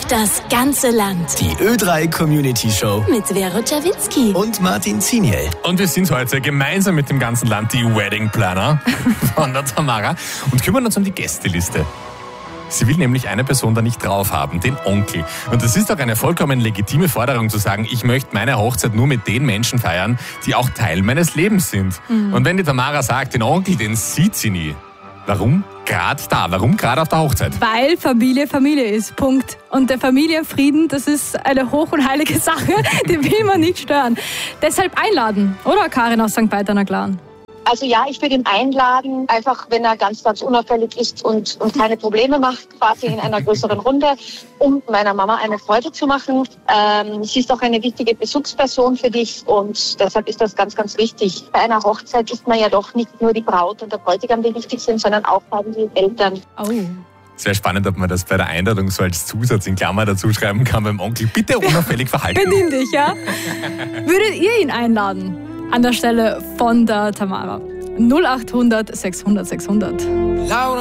das ganze Land. Die Ö3 Community Show Mit Vero Czerwinski und Martin Ziniel. Und wir sind heute gemeinsam mit dem ganzen Land die Wedding Planner von der Tamara und kümmern uns um die Gästeliste. Sie will nämlich eine Person da nicht drauf haben, den Onkel. Und das ist auch eine vollkommen legitime Forderung zu sagen, ich möchte meine Hochzeit nur mit den Menschen feiern, die auch Teil meines Lebens sind. Und wenn die Tamara sagt, den Onkel, den sieht sie nie. Warum gerade da? Warum gerade auf der Hochzeit? Weil Familie Familie ist, Punkt. Und der Familienfrieden, das ist eine hoch und heilige Sache, die will man nicht stören. Deshalb einladen, oder Karin aus St. Peter Klaren? Also ja, ich würde ihn einladen, einfach wenn er ganz unauffällig ist und keine Probleme macht, quasi in einer größeren Runde, um meiner Mama eine Freude zu machen. Sie ist auch eine wichtige Bezugsperson für dich und deshalb ist das ganz, ganz wichtig. Bei einer Hochzeit ist man ja doch nicht nur die Braut und der Bräutigam, die wichtig sind, sondern auch die Eltern. Oh. Es wäre spannend, ob man das bei der Einladung so als Zusatz in Klammer dazu schreiben kann beim Onkel. Bitte unauffällig verhalten. Benimm dich, ja? Würdet ihr ihn einladen? An der Stelle von der Tamara. 0800 600 600.